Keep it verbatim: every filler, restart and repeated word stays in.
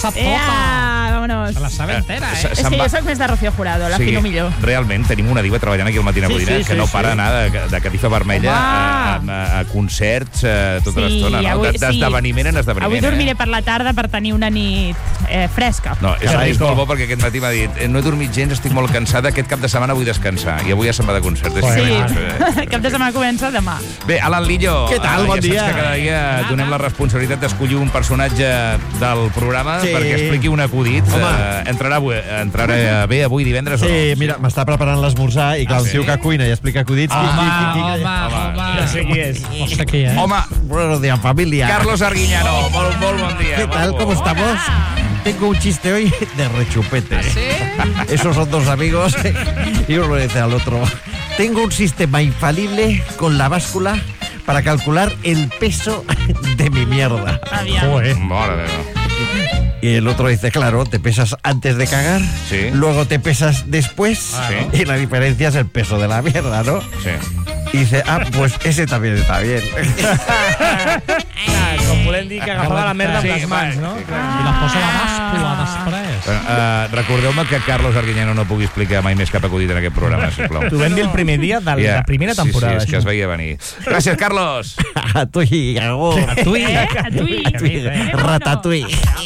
sap Ea, tota. vámonos. Se la sabe entera, eh? És que jo soc més de Rocío Jurado, la fino millor. Realment, tenim una diva treballant aquí al Matina Sí, Codina sí, que sí, no sí. para anar de, de catifa vermella a, a, a concerts eh, tota Sí, l'estona, no? avui- D'esdeveniment en esdeveniment. Avui dormiré eh? per la tarda per tenir una nit eh, fresca. No, és, és molt bo perquè aquest matí m'ha dit no he dormit gens, estic molt cansada, aquest cap de setmana vull descansar. I avui ja se'n va de concert. És Sí, que- cap de setmana comença demà. Bé, Alan Lillo, Què tal? eh, Bon ja dia. saps que cada dia et donem la responsabilitat d'escollir un personatge del programa Sí. perquè expliqui un acudit. Home. Eh, entrarà, avui, entrarà bé avui divendres o no? Sí, mira, m'està preparant l'esmorzar i clar, Ah, el sí? tio que cuina i explica acudits... Home, qui- qui- qui- home, home. home. Ja sé qui és. No sé qui és. Home, Buenos días, familia. Carlos Arguiñano, molt, molt bon dia. ¿Qué tal? guapo. ¿Cómo estamos? Tengo un chiste hoy de rechupete. Esos son dos amigos y uno le dice al otro: tengo un sistema infalible con la báscula para calcular el peso de mi mierda. Aviam. Joder. Mare meva. Y el otro dice, claro, te pesas antes de cagar, Sí. luego te pesas después Sí. y la diferencia es el peso de la mierda, ¿no? Sí. Y dice, ah, pues ese también está bien. Ah, com volem dir que agafava la merda amb Sí, les mans, no? I la posa a la bàscula després. Bueno, uh, recordeu-me que Carlos Arguiñano no pugui explicar mai més cap acudit en aquest programa, sisplau. T'ho vam dir el primer dia de Ja. la primera temporada. Sí, sí, és que es veia venir. Gràcies, Carlos! A tu y Gagó. A tu i... Eh, a tu i... Ratatouille.